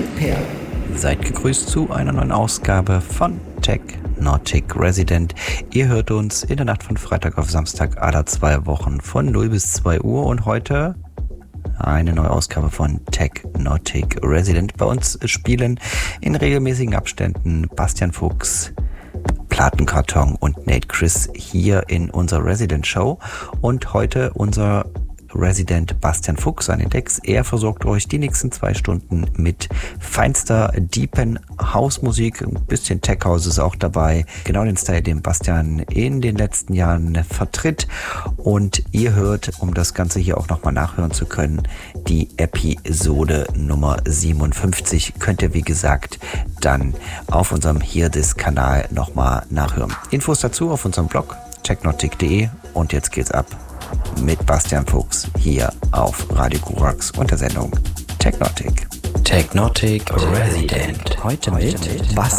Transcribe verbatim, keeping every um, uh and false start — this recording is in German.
Per. Seid gegrüßt zu einer neuen Ausgabe von Technotic Resident. Ihr hört uns in der Nacht von Freitag auf Samstag alle zwei Wochen von null bis zwei Uhr und heute eine neue Ausgabe von Technotic Resident. Bei uns spielen in regelmäßigen Abständen Bastian Fuchs, Plattenkarton und Nate Chris hier in unserer Resident Show und heute unser Resident Bastian Fuchs an den Decks. Er versorgt euch die nächsten zwei Stunden mit feinster Deepen Hausmusik. Ein bisschen Tech House ist auch dabei. Genau den Style, den Bastian in den letzten Jahren vertritt. Und ihr hört, um das Ganze hier auch nochmal nachhören zu können, die Episode Nummer siebenundfünfzig. Könnt ihr, wie gesagt, dann auf unserem Hear-This-Kanal nochmal nachhören. Infos dazu auf unserem Blog technotic punkt de und jetzt geht's ab mit Bastian Fuchs hier auf Radio Korax und der Sendung Technotic. Technotic Resident. Heute mit Bastian.